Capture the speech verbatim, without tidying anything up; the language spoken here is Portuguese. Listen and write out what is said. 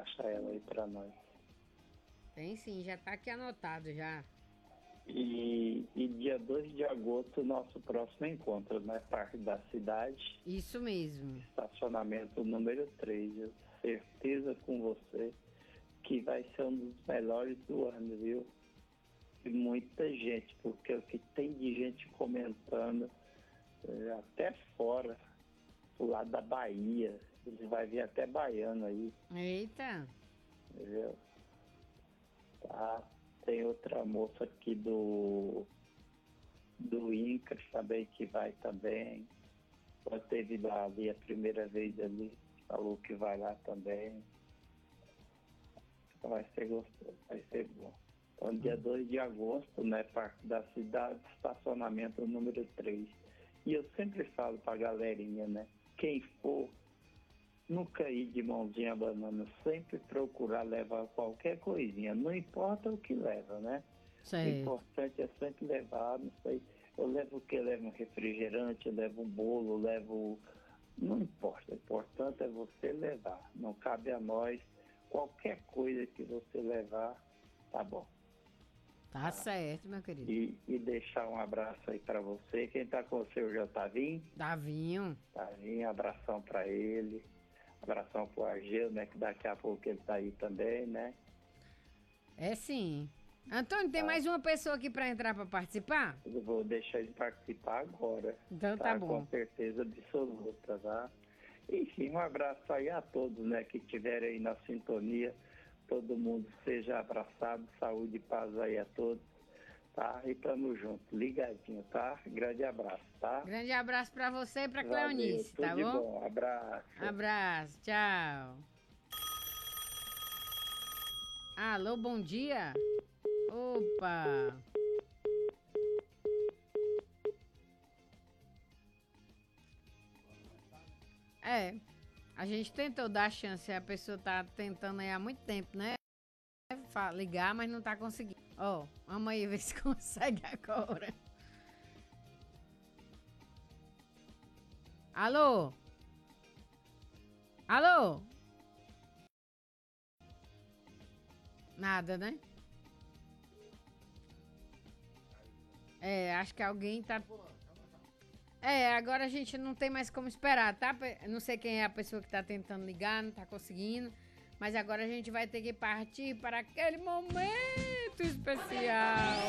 acha ela aí pra nós. Tem sim, já tá aqui anotado já. E, e dia dois de agosto, nosso próximo encontro, né? Parque da Cidade, Isso mesmo. estacionamento número três. Eu tenho certeza com você que vai ser um dos melhores do ano, viu? E muita gente, porque o que tem de gente comentando, é, até fora, do lado da Bahia, ele vai vir até baiano aí, Eita. entendeu? Tá? Tem outra moça aqui do, do INCRA também que vai também. Ela teve lá ali a primeira vez ali, falou que vai lá também. Então vai ser gostoso, vai ser bom. Então dia dois de agosto, né, Parque da Cidade, estacionamento número três. E eu sempre falo pra galerinha, né, quem for, nunca ir de mãozinha abanando, sempre procurar levar qualquer coisinha, não importa o que leva, né? O Certo. importante é sempre levar, não sei, eu levo o que? Eu levo um refrigerante, eu levo um bolo, eu levo... Não importa, o importante é você levar, não cabe a nós, qualquer coisa que você levar, tá bom. Tá certo, meu querido. E, e deixar um abraço aí pra você, quem tá com você hoje é o Tavinho, Davinho. Tavinho, abração pra ele. Abração pro Argel, né? Que daqui a pouco ele tá aí também, né? É sim. Antônio, tem Tá. mais uma pessoa aqui pra entrar pra participar? Eu vou deixar ele participar agora. Então tá bom. Com certeza absoluta, tá? Enfim, um abraço aí a todos, né? Que estiverem aí na sintonia. Todo mundo seja abraçado. Saúde e paz aí a todos. Tá? E tamo junto. Ligadinho, tá? Grande abraço, tá? Grande abraço pra você e pra Valeu, Cleonice, tudo tá de bom? bom. Abraço. Abraço, tchau. Alô, bom dia. Opa. É, a gente tentou dar chance, a pessoa tá tentando aí há muito tempo, né? Fa- Ligar, mas não tá conseguindo. Ó, vamos aí ver se consegue agora. Alô? Alô? Nada, né? É, acho que alguém tá. É, agora a gente não tem mais como esperar, tá? Pe- Não sei quem é a pessoa que tá tentando ligar, não tá conseguindo. Mas agora a gente vai ter que partir para aquele momento especial.